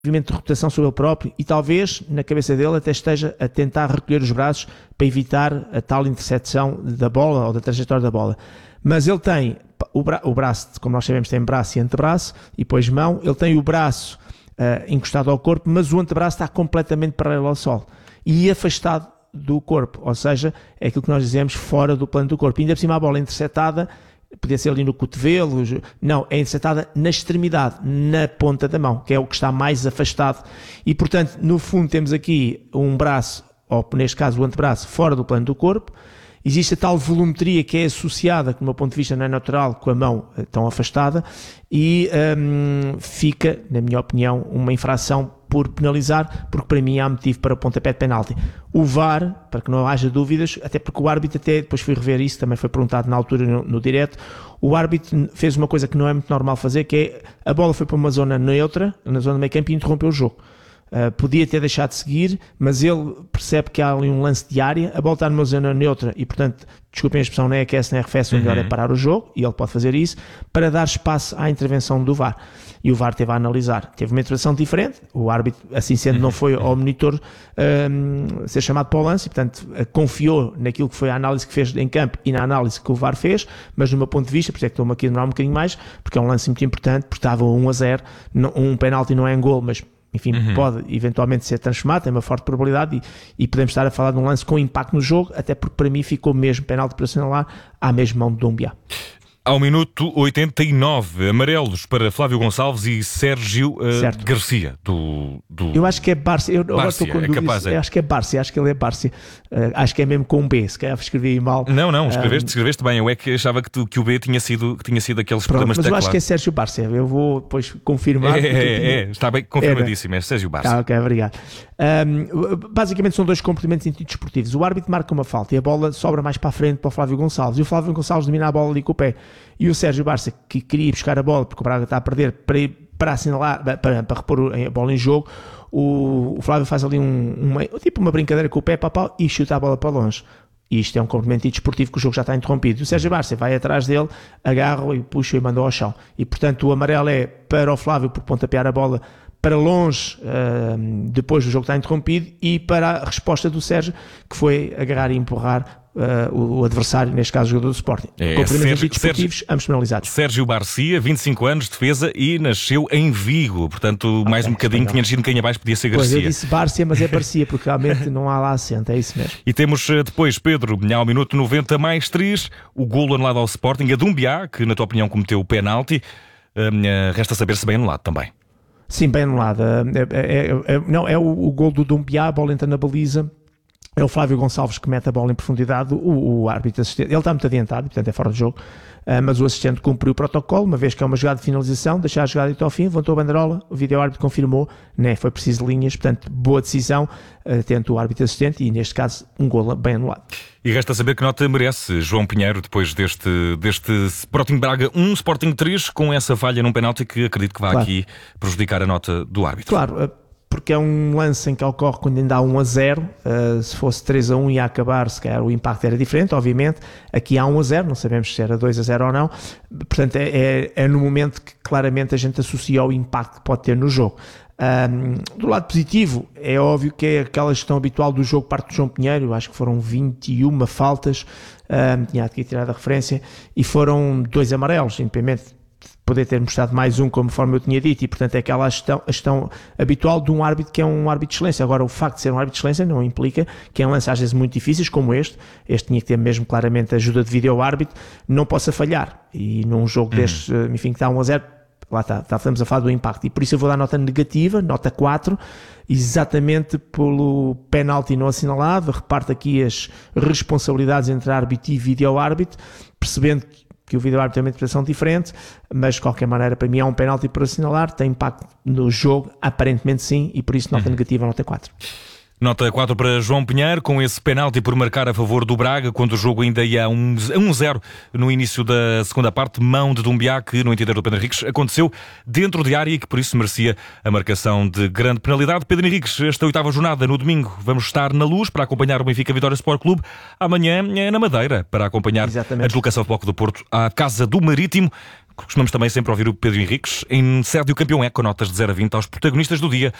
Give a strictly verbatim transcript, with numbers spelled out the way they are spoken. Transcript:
movimento de rotação sobre ele próprio e talvez na cabeça dele até esteja a tentar recolher os braços para evitar a tal intercepção da bola ou da trajetória da bola. Mas ele tem o, bra- o braço, como nós sabemos, tem braço e antebraço e depois mão. Ele tem o braço uh, encostado ao corpo, mas o antebraço está completamente paralelo ao solo e afastado do corpo, ou seja, é aquilo que nós dizemos fora do plano do corpo. E ainda por cima a bola é interceptada, podia ser ali no cotovelo, não, é interceptada na extremidade, na ponta da mão, que é o que está mais afastado. E portanto, no fundo temos aqui um braço, ou neste caso o antebraço, fora do plano do corpo. Existe a tal volumetria que é associada, que do meu ponto de vista não é natural, com a mão tão afastada e hum, fica, na minha opinião, uma infração por penalizar, porque para mim há motivo para pontapé de penalti. O V A R, para que não haja dúvidas, até porque o árbitro até, depois fui rever isso, também foi perguntado na altura no, no direto, o árbitro fez uma coisa que não é muito normal fazer, que é, a bola foi para uma zona neutra, na zona de meio campo, e interrompeu o jogo. Uh, podia ter deixado de seguir, mas ele percebe que há ali um lance de área, a bola está numa zona neutra e, portanto, desculpem a expressão, não é aquece, nem arrefece, o melhor é parar o jogo, e ele pode fazer isso, para dar espaço à intervenção do V A R. E o V A R teve a analisar. Teve uma intervenção diferente, o árbitro, assim sendo, não foi ao monitor um, ser chamado para o lance, e, portanto, confiou naquilo que foi a análise que fez em campo e na análise que o V A R fez, mas do meu ponto de vista, por isso é que estou-me aqui a demorar um bocadinho mais, porque é um lance muito importante, porque estava um a zero, um penalti não é em gol, mas enfim, uhum. pode eventualmente ser transformado, tem uma forte probabilidade e, e podemos estar a falar de um lance com impacto no jogo, até porque para mim ficou mesmo penalti para assinalar à mesma mão de Doumbia. Ao minuto oitenta e nove, amarelos para Flávio Gonçalves e Sérgio uh, Garcia do, do... Eu acho que é Bárcia, eu agora estou com é dúvidas, capaz, é. Eu acho que é Bárcia, acho que ele é Bárcia, uh, acho que é mesmo com um B, se calhar escrevi mal. Não, não, escreveste, um... escreveste bem, eu é que achava que, tu, que o B tinha sido, que tinha sido aqueles Pronto, problemas mas de eu teclado. acho que é Sérgio Bárcia, eu vou depois confirmar. É, é, é, tinha... é, está bem confirmadíssimo, é Sérgio Bárcia. Ah, ok, obrigado. Um, basicamente são dois comportamentos antidesportivos. O árbitro marca uma falta e a bola sobra mais para a frente para o Flávio Gonçalves e o Flávio Gonçalves domina a bola ali com o pé e o Sérgio Bárcia, que queria buscar a bola porque o Braga está a perder, para, ir, para assinalar, para, para repor a bola em jogo, o, o Flávio faz ali um, uma, tipo uma brincadeira com o pé para pau, e chuta a bola para longe. E isto é um comportamento desportivo que o jogo já está interrompido. E o Sérgio Bárcia vai atrás dele, agarra-o e puxa e manda ao chão. E portanto o amarelo é para o Flávio por pontapear a bola para longe, uh, depois do jogo está interrompido, e para a resposta do Sérgio, que foi agarrar e empurrar uh, o, o adversário, neste caso o jogador do Sporting. É, Cumprimentos desportivos, ambos penalizados. Sérgio Garcia, vinte e cinco anos, defesa, e nasceu em Vigo, portanto okay, mais um bocadinho, tinha nascido um bocadinho abaixo, podia ser Garcia. Pois, eu disse Bárcia, mas é Barcia, porque realmente não há lá acento, é isso mesmo. E temos depois, Pedro, ao minuto noventa mais três, o golo anulado ao Sporting, a Doumbia, que na tua opinião cometeu o penalti, uh, resta saber se bem anulado também. Sim, bem anulado. É, é, é, não, é o, o gol do Doumbia, a bola entra na baliza, é o Flávio Gonçalves que mete a bola em profundidade, o, o árbitro assistente, ele está muito adiantado, portanto é fora de jogo, uh, mas o assistente cumpriu o protocolo, uma vez que é uma jogada de finalização, deixar a jogada até ao fim, levantou a banderola, o vídeo-árbitro confirmou, né, foi preciso linhas, portanto boa decisão, atento o árbitro assistente e neste caso um golo bem anulado. E resta saber que nota merece João Pinheiro depois deste, deste Sporting Braga um, Sporting três, com essa falha num penalti que acredito que vai claro. aqui prejudicar a nota do árbitro. Claro, porque é um lance em que ocorre quando ainda há um a zero, uh, se fosse três a um ia acabar, se calhar o impacto era diferente, obviamente, aqui há um a zero, não sabemos se era dois a zero ou não, portanto é, é, é no momento que claramente a gente associa ao impacto que pode ter no jogo. Um, do lado positivo, é óbvio que é aquela gestão habitual do jogo parte do João Pinheiro, acho que foram vinte e uma faltas, um, tinha aqui tirado a referência, e foram dois amarelos, independente de poder ter mostrado mais um, conforme eu tinha dito, e portanto é aquela gestão, a gestão habitual de um árbitro que é um árbitro de excelência. Agora, o facto de ser um árbitro de excelência não implica que em lances às vezes muito difíceis, como este, este tinha que ter mesmo claramente a ajuda de vídeo-árbitro, não possa falhar, e num jogo uhum. deste, enfim, que está um a zero, lá está, está, estamos a falar do impacto, e por isso eu vou dar nota negativa, nota quatro, exatamente pelo penalti não assinalado. Reparto aqui as responsabilidades entre árbitro e vídeo-árbitro, percebendo que o vídeo-árbitro tem uma interpretação diferente, mas de qualquer maneira para mim é um penalti por assinalar, tem impacto no jogo, aparentemente sim, e por isso nota uhum. negativa, nota quatro. Nota quatro para João Pinheiro, com esse penalti por marcar a favor do Braga, quando o jogo ainda ia a um zero no início da segunda parte. Mão de Dumbiá, que no entender do Pedro Henriques aconteceu dentro de área e que por isso merecia a marcação de grande penalidade. Pedro Henriques, esta oitava jornada no domingo vamos estar na Luz para acompanhar o Benfica Vitória Sport Clube. Amanhã é na Madeira para acompanhar Exatamente. a deslocação do Bloco do Porto à Casa do Marítimo. Costumamos também sempre ouvir o Pedro Henriques em sede do Campeão Eco, notas de zero a vinte aos protagonistas do dia.